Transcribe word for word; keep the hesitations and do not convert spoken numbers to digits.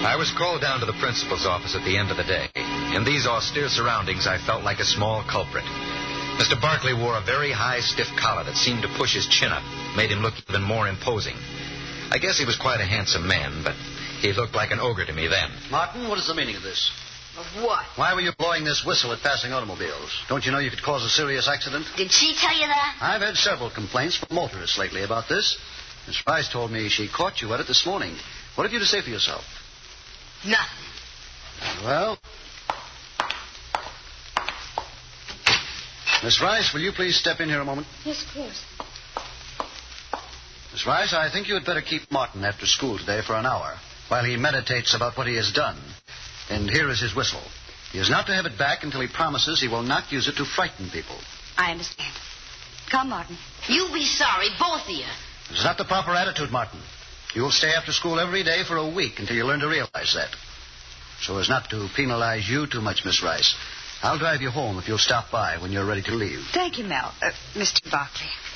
I was called down to the principal's office at the end of the day. In these austere surroundings, I felt like a small culprit. Mister Barkley wore a very high, stiff collar that seemed to push his chin up, made him look even more imposing. I guess he was quite a handsome man, but he looked like an ogre to me then. Martin, what is the meaning of this? Of what? Why were you blowing this whistle at passing automobiles? Don't you know you could cause a serious accident? Did she tell you that? I've had several complaints from motorists lately about this. Miss Rice told me she caught you at it this morning. What have you to say for yourself? Nothing. Well, Miss Rice, will you please step in here a moment? Yes, of course. Miss Rice, I think you had better keep Martin after school today for an hour while he meditates about what he has done. And here is his whistle. He is not to have it back until he promises he will not use it to frighten people. I understand. Come, Martin. You'll be sorry, both of you. It's not the proper attitude, Martin. You will stay after school every day for a week until you learn to realize that. So as not to penalize you too much, Miss Rice, I'll drive you home if you'll stop by when you're ready to leave. Thank you, Mel. Uh, Mister Barkley.